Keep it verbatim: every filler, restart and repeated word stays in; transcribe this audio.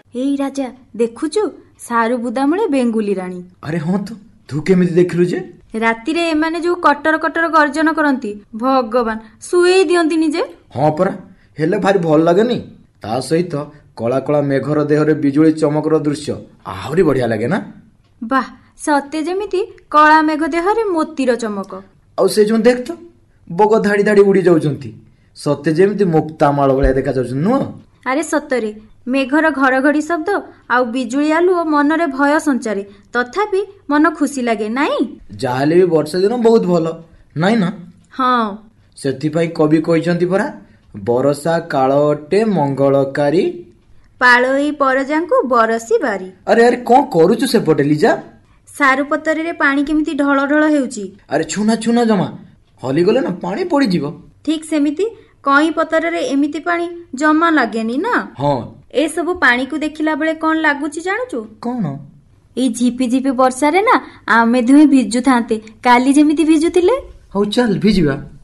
ଏଇ ରାଜା ଦେଖୁଛୁ ସାରୁ ବୁଦାମୂଳେ ବେଙ୍ଗୁଲି ରାଣୀ। ଆରେ ହଁ ତ, ତୁ କେମିତି ଦେଖିଲୁ ଯେ? ରାତିରେ ଏମାନେ ଯୋଉ କଟର କଟର ଗର୍ଜନ କରନ୍ତି, ଭଗବାନ ଶୁଏଇ ଦିଅନ୍ତିନି ଯେ। ହଁ ପରା, ହେଲେ ଭାରି ଭଲ ଲାଗେନି? ତା ସହିତ କଳା କଳା ମେଘର ଦେହରେ ବିଜୁଳି ଚମକର ଦୃଶ୍ୟ ଆହୁରି ବଢିଆ ଲାଗେ ନା? ବାଃ, ସତେ ଯେମିତି କଳା ମେଘ ଦେହରେ ମୋତିର ଚମକ। ଆଉ ସେ ଯୋଉ ଦେଖ ତ, ବଗ ଧାଡି ଧାଡି ଉଡି ଯାଉଛନ୍ତି, ସତେ ଯେମିତି ମୁକ୍ତାମାଳ ଭଳିଆ ଦେଖା ଯାଉଛନ୍ତି, ନୁହଁ? ଆରେ ସତରେ, ମେଘର ଘଡଘଡି ଶବ୍ଦ ଆଉ ବିଜୁଳି ଆଲୁଅ ମନରେ ଭୟ ସଞ୍ଚାରେ, ତଥାପି ମନ ଖୁସି ଲାଗେ, ନାଇଁ? ଯାହାହେଲେ ବି ବର୍ଷା ଦିନ ବହୁତ ଭଲ, ନାଇଁ ନା? ହଁ, ସେଥିପାଇଁ କବି କହିଛନ୍ତି ପରା, ବରଷା କାଳ ଅଟେ ମଙ୍ଗଳକାରୀ, ପାଳୋଇ ପରଜାଙ୍କୁ ବରସି ବାରି। ଆରେ ଆରେ କଣ କରୁଛୁ ସେପଟେ ଲିଜା? ସାରୁ ପତରରେ ପାଣି କେମିତି ଢଳ ଢଳ ହେଉଛି। ଆରେ ଛୁନା ଛୁନା ଜମା, ହଲିଗଲେ ନା ପାଣି ପଡିଯିବ। ଠିକ ସେମିତି କଇଁ ପତରରେ ଏମିତି ପାଣି ଜମା ଲାଗେନି ନା? ହଁ। ଏସବୁ ପାଣିକୁ ଦେଖିଲା ବେଳେ କଣ ଲାଗୁଛି ଜାଣୁଛୁ? କଣ? ଏଇ ଝିପି ଝିପି ବର୍ଷାରେ ନା ଆମେ ଦୁହେଁ ଭିଜୁଥାନ୍ତେ, କାଲି ଯେମିତି ଭିଜୁଥିଲେ। ହଉ ଚାଲ ଭିଜିବା।